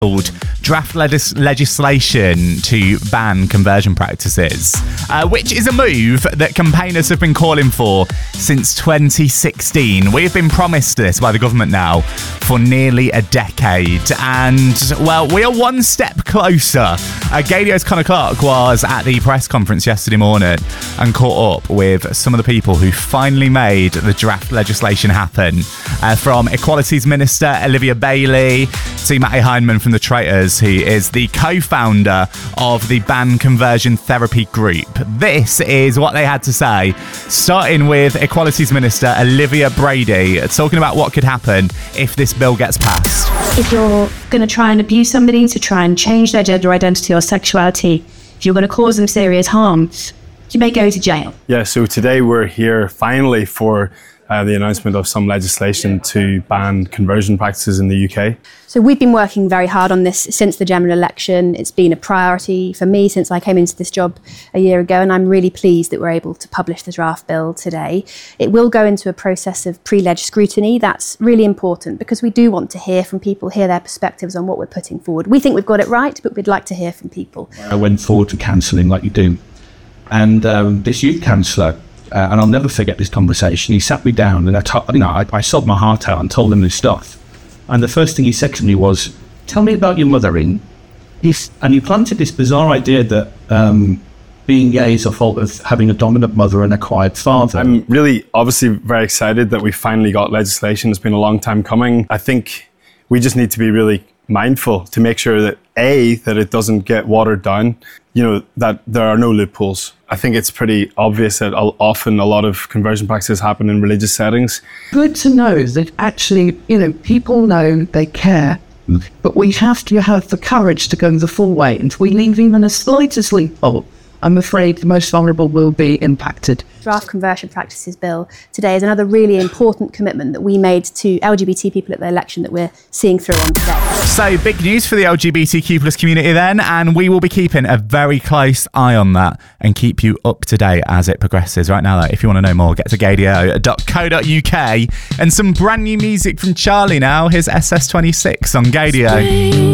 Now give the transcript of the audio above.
draft legislation to ban conversion practices, which is a move that campaigners have been calling for since 2016. We've been promised this by the government now for nearly a decade, and well, we are one step closer. Gadio's Connor Clark was at the press conference yesterday morning and caught up with some of the people who finally made the draft legislation happen, from Equalities Minister Olivia Bailey to Matty Heineman from the Traitors, who is the co-founder of the Ban Conversion Therapy Group. This is what they had to say, starting with Equalities Minister Olivia Brady, talking about what could happen if this bill gets passed. If you're going to try and abuse somebody to try and change their gender identity or sexuality, if you're going to cause them serious harm, you may go to jail. Yeah, so today we're here finally for the announcement of some legislation to ban conversion practices in the UK. So we've been working very hard on this since the general election. It's been a priority for me since I came into this job a year ago, and I'm really pleased that we're able to publish the draft bill today. It will go into a process of pre-leg scrutiny. That's really important because we do want to hear from people, hear their perspectives on what we're putting forward. We think we've got it right, but we'd like to hear from people. I went forward to cancelling like you do. And this youth counsellor, and I'll never forget this conversation, he sat me down and I sobbed my heart out and told him this stuff. And the first thing he said to me was, tell me about your mothering. And he planted this bizarre idea that being gay is a fault of having a dominant mother and a quiet father. I'm really obviously very excited that we finally got legislation. It's been a long time coming. I think we just need to be really mindful to make sure that that it doesn't get watered down, that there are no loopholes. I think it's pretty obvious that often a lot of conversion practices happen in religious settings. Good to know that actually, people know they care, but we have to have the courage to go the full way. And if we leave even a slightest loophole, I'm afraid the most vulnerable will be impacted. Draft Conversion Practices Bill today is another really important commitment that we made to LGBT people at the election that we're seeing through on today. So big news for the LGBTQ plus community then, and we will be keeping a very close eye on that and keep you up to date as it progresses. Right now, though, if you want to know more, get to gadio.co.uk, and some brand new music from Charlie now. Here's SS26 on Gadio.